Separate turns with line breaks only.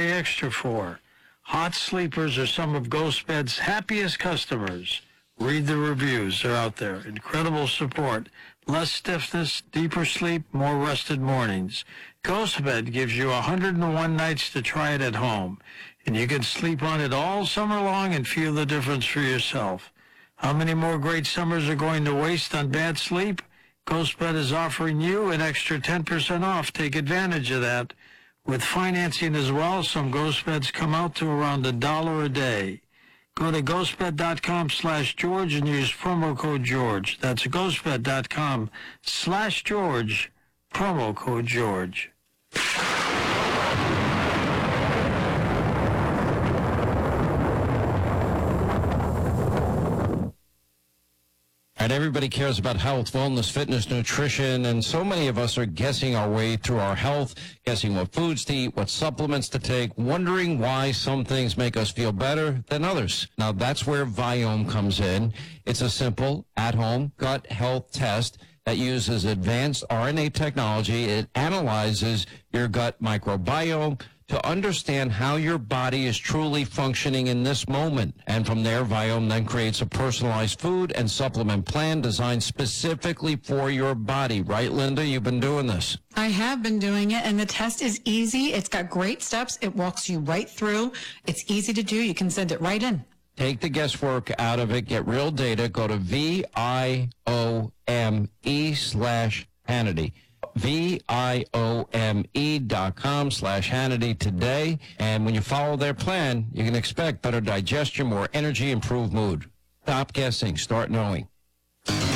pay extra for. Hot sleepers are some of GhostBed's happiest customers. Read the reviews. They're out there. Incredible support. Less stiffness, deeper sleep, more rested mornings. GhostBed gives you 101 nights to try it at home, and you can sleep on it all summer long and feel the difference for yourself. How many more great summers are going to waste on bad sleep? GhostBed is offering you an extra 10% off. Take advantage of that. With financing as well, some GhostBeds come out to around $1 a day. Go to ghostbed.com/George and use promo code George. That's ghostbed.com/George, promo code George.
And everybody cares about health, wellness, fitness, nutrition, and so many of us are guessing our way through our health, guessing what foods to eat, what supplements to take, wondering why some things make us feel better than others. Now, that's where Viome comes in. It's a simple, at-home gut health test that uses advanced RNA technology. It analyzes your gut microbiome to understand how your body is truly functioning in this moment. And from there, Viome then creates a personalized food and supplement plan designed specifically for your body. Right, Linda? You've been doing this.
I have been doing it, and the test is easy. It's got great steps. It walks you right through. It's easy to do. You can send it right in.
Take the guesswork out of it. Get real data. Go to VIOME/Hannity. VIOME.com/Hannity today. And when you follow their plan, you can expect better digestion, more energy, improved mood. Stop guessing. Start knowing.